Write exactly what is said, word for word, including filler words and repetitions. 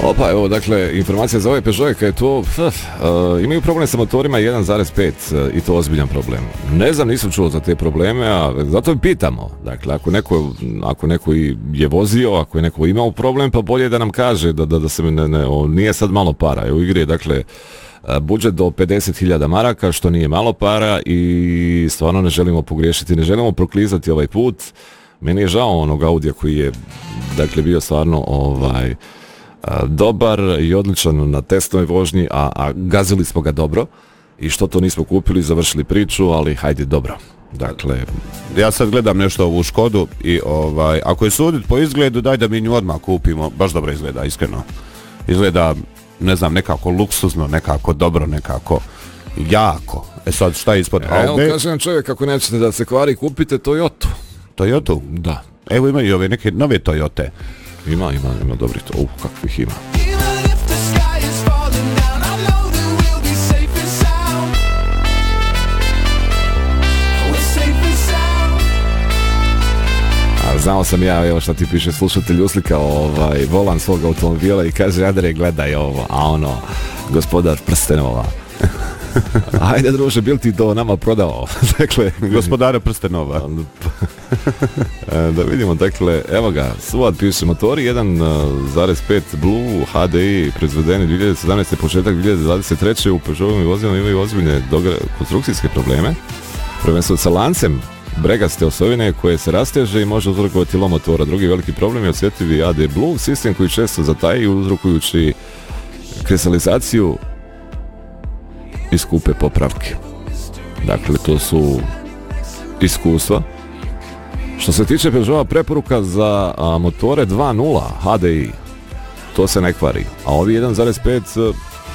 Opa, evo, dakle, informacija za ove Peugeot je to, uh, imaju problem sa motorima jedan zarez pet uh, i to ozbiljan problem. Ne znam, nisam čuo za te probleme, a zato i pitamo. Dakle, ako neko, ako neko je vozio, ako je neko imao problem, pa bolje da nam kaže da, da, da se ne, ne, o, nije sad malo para. Evo, u igri je, dakle, budžet do pedeset hiljada maraka, što nije malo para i stvarno ne želimo pogriješiti, ne želimo proklizati ovaj put. Meni je žao onog Audija koji je, dakle, bio stvarno ovaj dobar i odličan na testnoj vožnji, a, a gazili smo ga dobro i što to nismo kupili, završili priču, ali hajde dobro. Dakle, ja sad gledam nešto ovu Škodu i ovaj, ako je sudit po izgledu, daj da mi nju odmah kupimo, baš dobro izgleda, iskreno. Izgleda, ne znam, nekako luksuzno, nekako dobro, nekako jako. E sad, šta je ispod Audi? Evo, kažem čovjek, ako nećete da se kvari, kupite Toyotu. Toyotu? Da. Evo imaju i ove neke nove Toyote. Ima, ima, ima dobri to. Uh, kakvih ima. A znao sam ja, evo šta ti piše slušatelj, uslikao ovaj volan svog automobila i kaže, Adre, gledaj ovo, a ono, gospodar prstenova. Ajde, druže, bil ti to nama prodao? Dakle, gospodara prstenova. Da vidimo, dakle, evo ga, Suad piše motori jedan zarez pet Blue H D I proizvedeni dvije hiljade sedamnaeste. početak dvije hiljade dvadeset treće u Peugeotovim vozilima imaju ozbiljne konstrukcijske probleme, prvenstveno sa lancem bregaste osovine koje se rasteže i može uzrokovati lom motora. Drugi veliki problem je osjetljivi A D Blue sistem koji često zataji uzrokujući kristalizaciju i skupe popravke. Dakle, to su iskustva. Što se tiče Peugeota, preporuka za a, motore dva nula H D I, to se ne kvari. A ovi jedan zarez pet